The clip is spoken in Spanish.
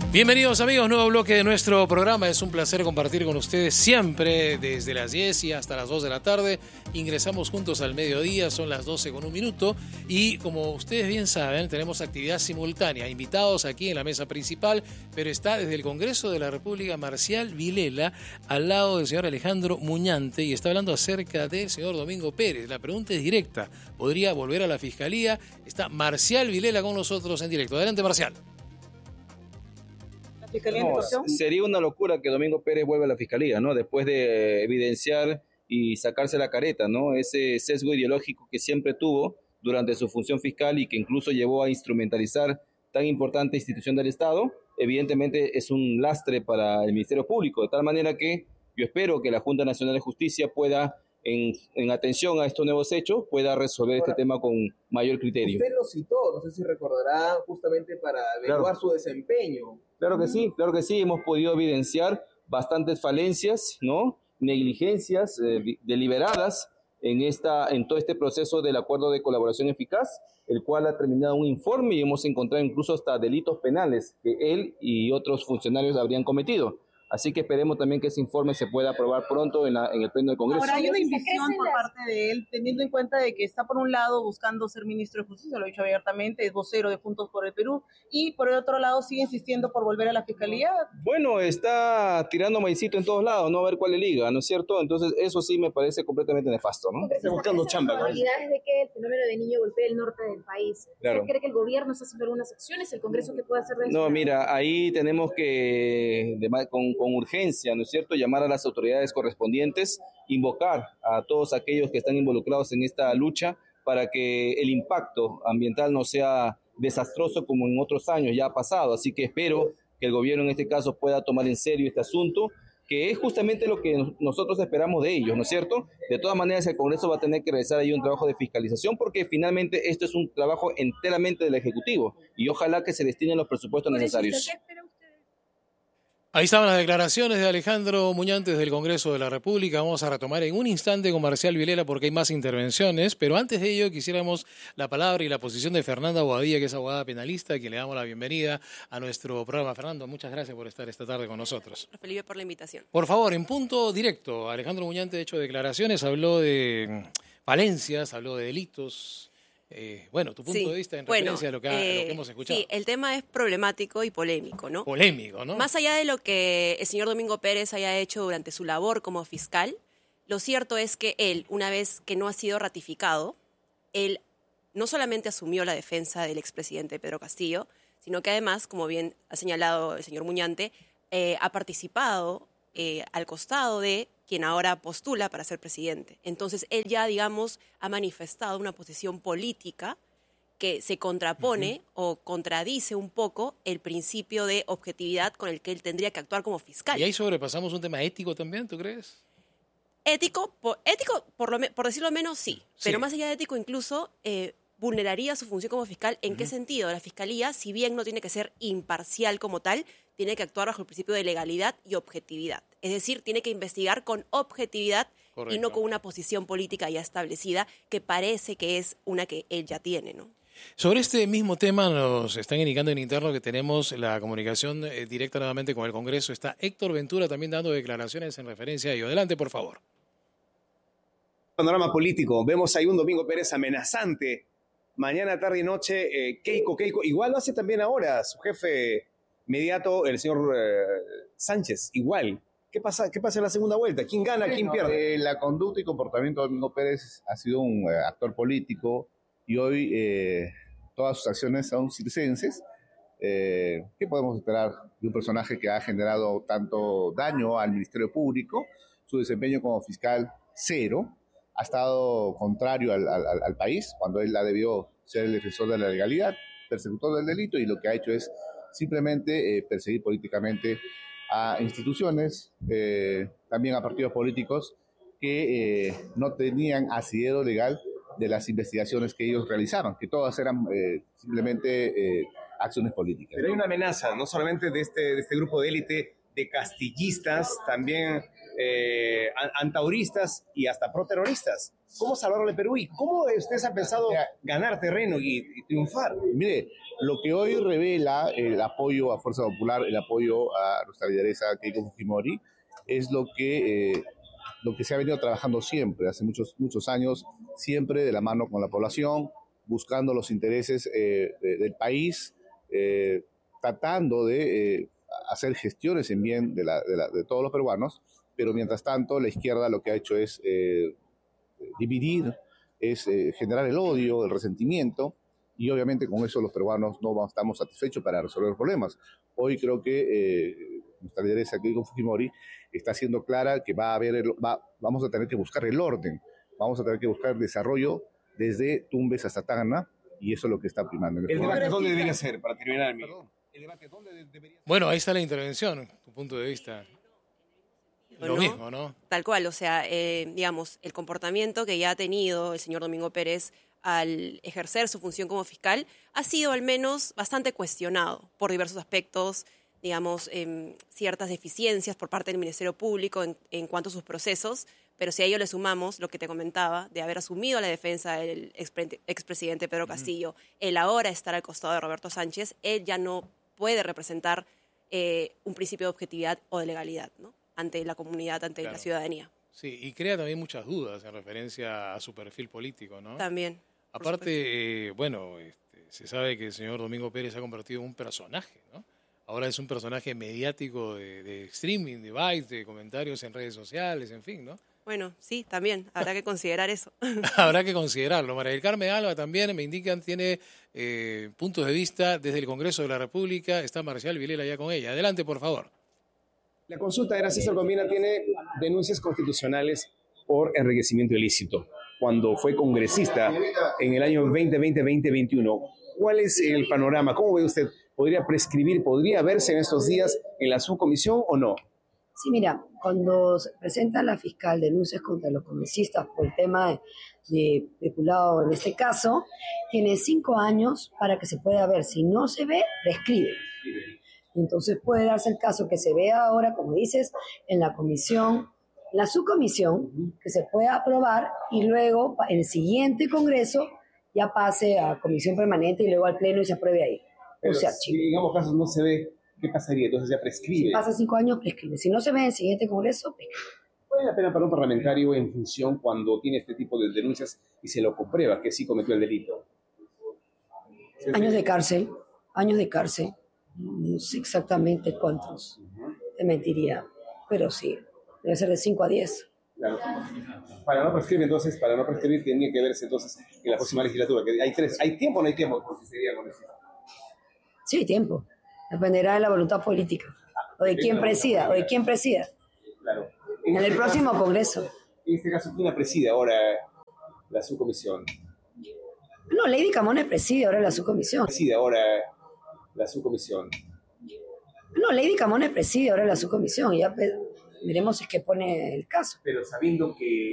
Bienvenidos amigos, nuevo bloque de nuestro programa. Es un placer compartir con ustedes siempre desde las 10 y hasta las 2 de la tarde. Ingresamos juntos al mediodía, son las 12 con un minuto. Y como ustedes bien saben, tenemos actividad simultánea. Invitados aquí en la mesa principal, pero está desde el Congreso de la República Marcial Vilela, al lado del señor Alejandro Muñante, y está hablando acerca del señor Domingo Pérez. La pregunta es directa. ¿Podría volver a la Fiscalía? Está Marcial Vilela con nosotros en directo. Adelante, Marcial. No, sería una locura que Domingo Pérez vuelva a la Fiscalía, ¿no? Después de evidenciar y sacarse la careta, ¿no? Ese sesgo ideológico que siempre tuvo durante su función fiscal y que incluso llevó a instrumentalizar tan importante institución del Estado, evidentemente es un lastre para el Ministerio Público, de tal manera que yo espero que la Junta Nacional de Justicia pueda, en atención a estos nuevos hechos, pueda resolver este tema con mayor criterio. Usted lo citó, no sé si recordará, justamente para averiguar su desempeño. Claro que sí, hemos podido evidenciar bastantes falencias, ¿no? Negligencias deliberadas en todo este proceso del acuerdo de colaboración eficaz, el cual ha terminado un informe y hemos encontrado incluso hasta delitos penales que él y otros funcionarios habrían cometido. Así que esperemos también que ese informe se pueda aprobar pronto en el Pleno del Congreso. Ahora, hay una invitación por parte de él, teniendo en cuenta de que está por un lado buscando ser ministro de Justicia, lo he dicho abiertamente, es vocero de Juntos por el Perú, y por el otro lado sigue insistiendo por volver a la Fiscalía. Bueno, está tirando maicito en todos lados, no a ver cuál le liga, ¿no es cierto? Entonces eso sí me parece completamente nefasto, ¿no? Está buscando chamba. La probabilidad es de que el fenómeno de niño golpee el norte del país. Claro. ¿Usted cree que el gobierno está haciendo algunas acciones? ¿El Congreso qué puede hacer de eso? No, mira, ahí tenemos que, con urgencia, ¿no es cierto?, llamar a las autoridades correspondientes, invocar a todos aquellos que están involucrados en esta lucha para que el impacto ambiental no sea desastroso como en otros años ya ha pasado. Así que espero que el gobierno en este caso pueda tomar en serio este asunto, que es justamente lo que nosotros esperamos de ellos, ¿no es cierto? De todas maneras, el Congreso va a tener que realizar ahí un trabajo de fiscalización, porque finalmente esto es un trabajo enteramente del Ejecutivo, y ojalá que se destinen los presupuestos necesarios. Ahí estaban las declaraciones de Alejandro Muñante desde el Congreso de la República. Vamos a retomar en un instante con Marcial Vilela porque hay más intervenciones, pero antes de ello quisiéramos la palabra y la posición de Fernanda Bobadilla, que es abogada penalista, a quien le damos la bienvenida a nuestro programa. Fernando, muchas gracias por estar esta tarde con nosotros. Felipe, por la invitación. Por favor, en punto directo, Alejandro Muñante ha hecho declaraciones, habló de falencias, habló de delitos. Bueno, tu punto de vista en referencia a lo que hemos escuchado. Sí, el tema es problemático y polémico, ¿no? Polémico, ¿no? Más allá de lo que el señor Domingo Pérez haya hecho durante su labor como fiscal, lo cierto es que él, una vez que no ha sido ratificado, él no solamente asumió la defensa del expresidente Pedro Castillo, sino que además, como bien ha señalado el señor Muñante, ha participado al costado de quien ahora postula para ser presidente. Entonces, él ya, digamos, ha manifestado una posición política que se contrapone o contradice un poco el principio de objetividad con el que él tendría que actuar como fiscal. ¿Y ahí sobrepasamos un tema ético también, tú crees? Ético por decirlo menos, sí. Pero más allá de ético, incluso vulneraría su función como fiscal. ¿En qué sentido? La fiscalía, si bien no tiene que ser imparcial como tal, tiene que actuar bajo el principio de legalidad y objetividad. Es decir, tiene que investigar con objetividad. Correcto. Y no con una posición política ya establecida, que parece que es una que él ya tiene, ¿no? Sobre este mismo tema nos están indicando en interno que tenemos la comunicación directa nuevamente con el Congreso. Está Héctor Ventura también dando declaraciones en referencia a ello. Adelante, por favor. Panorama político. Vemos ahí un Domingo Pérez amenazante. Mañana, tarde y noche, Keiko. Igual lo hace también ahora su jefe inmediato, el señor Sánchez. Igual. ¿Qué pasa en la segunda vuelta? ¿Quién gana? ¿Quién pierde? La conducta y comportamiento de Domingo Pérez ha sido un actor político y hoy todas sus acciones son circenses. ¿Qué podemos esperar de un personaje que ha generado tanto daño al Ministerio Público? Su desempeño como fiscal, cero. Ha estado contrario al país cuando él debió ser el defensor de la legalidad, persecutor del delito, y lo que ha hecho es simplemente perseguir políticamente a instituciones, también a partidos políticos que no tenían asidero legal de las investigaciones que ellos realizaron, que todas eran simplemente acciones políticas. Pero hay una amenaza, no solamente de este grupo de élite, de castillistas, también antauristas y hasta proterroristas. ¿Cómo salvarlo el Perú? ¿Y cómo ustedes han pensado ganar terreno y triunfar? Mire, lo que hoy revela el apoyo a Fuerza Popular, el apoyo a nuestra lideresa Keiko Fujimori, es lo que se ha venido trabajando siempre, hace muchos años, siempre de la mano con la población, buscando los intereses del país, tratando de hacer gestiones en bien de todos los peruanos, pero mientras tanto la izquierda lo que ha hecho es dividir, es generar el odio, el resentimiento, y obviamente con eso los peruanos no estamos satisfechos para resolver los problemas. Hoy creo que nuestra lideresa Keiko Fujimori está siendo clara que vamos a tener que buscar el orden, vamos a tener que buscar el desarrollo desde Tumbes hasta Tacna, y eso es lo que está primando. ¿El debate dónde debería ser, para terminar, amigo? ¿El debate dónde debería ser? Bueno, ahí está la intervención, tu punto de vista. Lo mismo, ¿no? Tal cual, o sea, digamos, el comportamiento que ya ha tenido el señor Domingo Pérez al ejercer su función como fiscal ha sido al menos bastante cuestionado por diversos aspectos, digamos, ciertas deficiencias por parte del Ministerio Público en cuanto a sus procesos, pero si a ello le sumamos lo que te comentaba, de haber asumido la defensa del expresidente Pedro Castillo, el ahora estar al costado de Roberto Sánchez, él ya no puede representar un principio de objetividad o de legalidad, ¿no?, ante la comunidad, ante la ciudadanía. Sí, y crea también muchas dudas en referencia a su perfil político, ¿no? También. Aparte, se sabe que el señor Domingo Pérez se ha convertido en un personaje, ¿no? Ahora es un personaje mediático de streaming, de bytes, de comentarios en redes sociales, en fin, ¿no? Bueno, sí, también, habrá que considerar eso. Habrá que considerarlo. María del Carmen Alba también, me indican, tiene puntos de vista desde el Congreso de la República. Está Marcial Vilela ya con ella. Adelante, por favor. La consulta era César Combina tiene denuncias constitucionales por enriquecimiento ilícito cuando fue congresista en el año 2020-2021. ¿Cuál es el panorama? ¿Cómo ve usted? ¿Podría prescribir, podría verse en estos días en la subcomisión o no? Sí, mira, cuando se presenta la fiscal denuncias contra los congresistas por el tema de peculado, en este caso, tiene 5 años para que se pueda ver. Si no se ve, prescribe. Entonces puede darse el caso que se vea ahora, como dices, en la comisión, la subcomisión, que se pueda aprobar y luego en el siguiente congreso ya pase a comisión permanente y luego al pleno y se apruebe ahí. Pero o sea, si digamos casos no se ve, ¿qué pasaría? Entonces ya prescribe. Si pasa 5 años, prescribe. Si no se ve en el siguiente congreso, prescribe. ¿Cuál es la pena para un parlamentario en función cuando tiene este tipo de denuncias y se lo comprueba que sí cometió el delito? Años de cárcel, no sé exactamente cuántos, te mentiría, pero sí, debe ser de 5 a 10. Claro. Para no prescribir tiene que verse entonces en la próxima legislatura, que ¿hay tiempo o no hay tiempo? Porque sería con eso. Sí, hay tiempo, dependerá de la voluntad política, o de quién presida, Claro. En el próximo congreso. En este caso, ¿quién la preside ahora la subcomisión? No, Lady Camones preside ahora la subcomisión. Preside ahora la subcomisión. No, Lady Camones preside ahora la subcomisión y ya veremos si es que pone el caso. Pero sabiendo que